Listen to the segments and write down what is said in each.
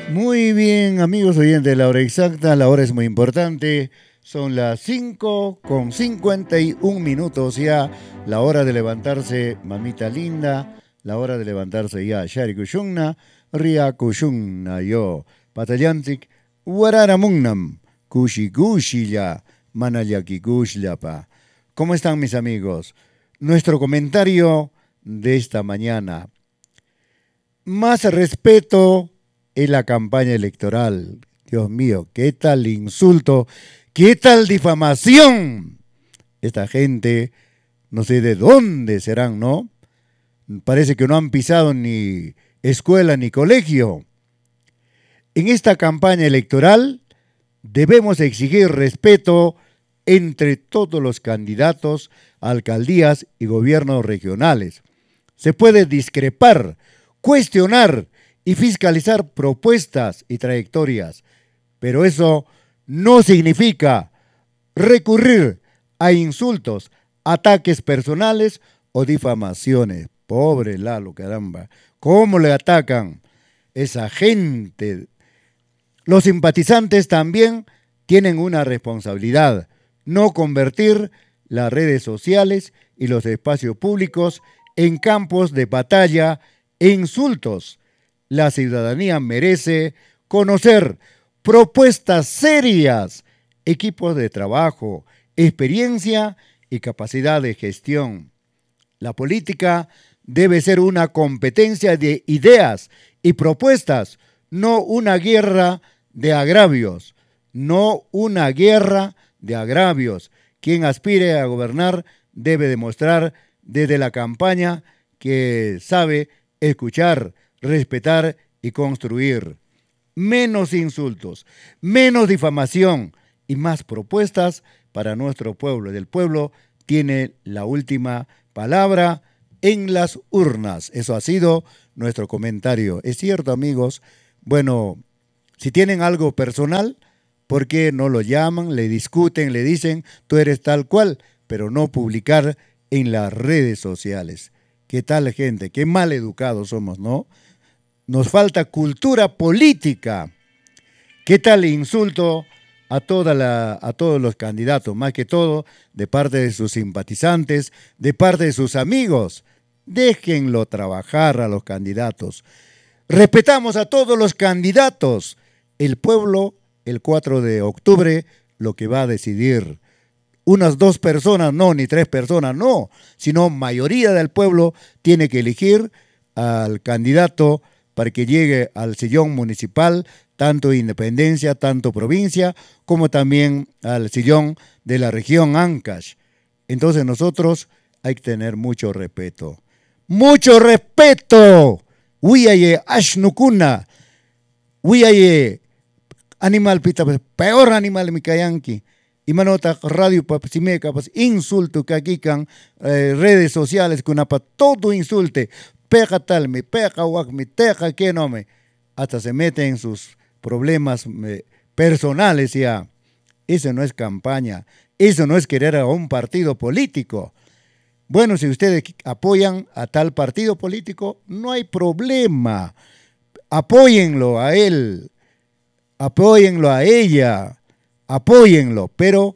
Muy bien, amigos oyentes, la hora exacta, la hora es muy importante. Son las 5:51 ya, la hora de levantarse, mamita linda, la hora de levantarse ya. Shari kushunna, ria kushunna yo. Patallantik, wararamungnam, kushi kushi ya, manayaki pa. ¿Cómo están mis amigos? Nuestro comentario de esta mañana. Más respeto en la campaña electoral. Dios mío, qué tal insulto, qué tal difamación. Esta gente, no sé de dónde serán, ¿no? Parece que no han pisado ni escuela ni colegio. En esta campaña electoral debemos exigir respeto entre todos los candidatos a alcaldías y gobiernos regionales. Se puede discrepar, cuestionar y fiscalizar propuestas y trayectorias, pero eso no significa recurrir a insultos, ataques personales o difamaciones. Pobre Lalo, caramba, ¿cómo le atacan esa gente? Los simpatizantes también tienen una responsabilidad, no convertir las redes sociales y los espacios públicos en campos de batalla e insultos. La ciudadanía merece conocer propuestas serias, equipos de trabajo, experiencia y capacidad de gestión. La política debe ser una competencia de ideas y propuestas, no una guerra de agravios, no una guerra de agravios. Quien aspire a gobernar debe demostrar desde la campaña que sabe escuchar, respetar y construir. Menos insultos, menos difamación y más propuestas para nuestro pueblo. El pueblo tiene la última palabra en las urnas. Eso ha sido nuestro comentario. Es cierto, amigos. Bueno, si tienen algo personal, ¿por qué no lo llaman, le discuten, le dicen, tú eres tal cual, pero no publicar en las redes sociales? ¿Qué tal gente? Qué mal educados somos, ¿no? Nos falta cultura política. ¿Qué tal insulto a todos los candidatos? Más que todo de parte de sus simpatizantes, de parte de sus amigos. Déjenlo trabajar a los candidatos. Respetamos a todos los candidatos. El pueblo, el 4 de octubre, lo que va a decidir. Unas dos personas, no, ni tres personas, no, sino mayoría del pueblo tiene que elegir al candidato para que llegue al sillón municipal, tanto Independencia, tanto provincia, como también al sillón de la región Ancash. Entonces nosotros hay que tener mucho respeto. ¡Mucho respeto! Huyaye ashnukuna, huyaye animal pita, peor animal mikayanki. Y manota radio papasimeca, pues insulto que aquí can redes sociales con todo insulte, pega tal, me pega guac, me teja que no me, hasta se mete en sus problemas personales ya. Eso no es campaña, eso no es querer a un partido político. Bueno, si ustedes apoyan a tal partido político, no hay problema. Apóyenlo a él, apóyenlo a ella, apóyenlo, pero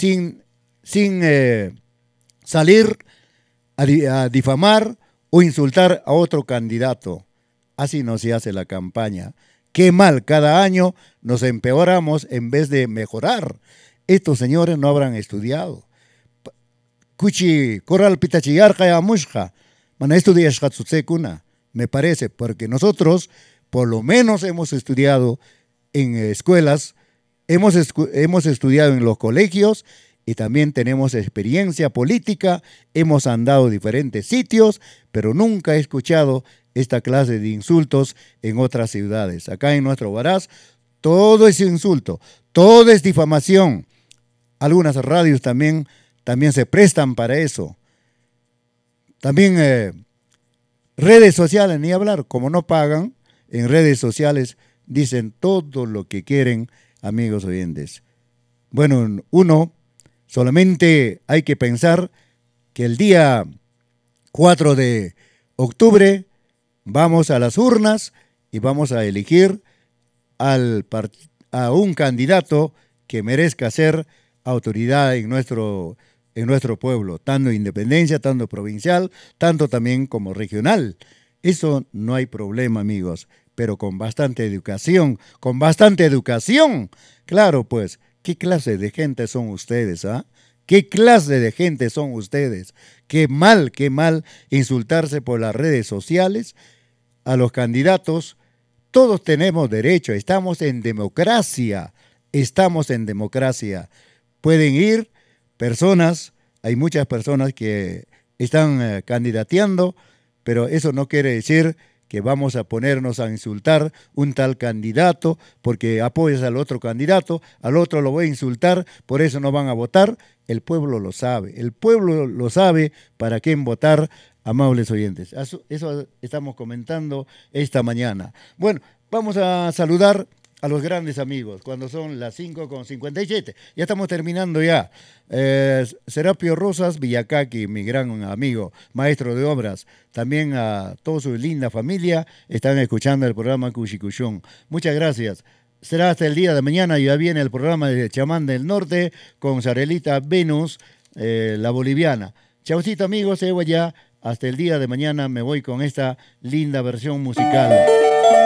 sin salir a difamar o insultar a otro candidato. Así no se hace la campaña. Qué mal, cada año nos empeoramos en vez de mejorar. Estos señores no habrán estudiado. Kuchi, coral pitachiyarja ya mushja. Mana estudias kuna. Me parece, porque nosotros por lo menos hemos estudiado en escuelas, hemos estudiado en los colegios y también tenemos experiencia política, hemos andado a diferentes sitios, pero nunca he escuchado esta clase de insultos en otras ciudades. Acá en nuestro Huaraz, todo es insulto, todo es difamación. Algunas radios también se prestan para eso. También redes sociales, ni hablar, como no pagan, en redes sociales dicen todo lo que quieren, amigos oyentes. Bueno, uno solamente hay que pensar que el día 4 de octubre vamos a las urnas y vamos a elegir a un candidato que merezca ser autoridad en nuestro pueblo, tanto independencia, tanto provincial, tanto también como regional. Eso no hay problema, amigos, pero con bastante educación, con bastante educación. Claro, pues, ¿qué clase de gente son ustedes, ah? ¿Qué clase de gente son ustedes? Qué mal insultarse por las redes sociales a los candidatos. Todos tenemos derecho, estamos en democracia. Pueden ir personas, hay muchas personas que están candidateando, pero eso no quiere decir que vamos a ponernos a insultar un tal candidato porque apoyas al otro candidato, al otro lo voy a insultar, por eso no van a votar. El pueblo lo sabe para quién votar, amables oyentes. Eso estamos comentando esta mañana. Bueno, vamos a saludar a los grandes amigos, cuando son las 5:57. Ya estamos terminando ya. Serapio Rosas Villacaqui, mi gran amigo, maestro de obras, también a toda su linda familia, están escuchando el programa Cuchicuchón. Muchas gracias. Será hasta el día de mañana, ya viene el programa de Chamán del Norte con Sarelita Venus, la boliviana. Chaucito amigos, ya hasta el día de mañana me voy con esta linda versión musical.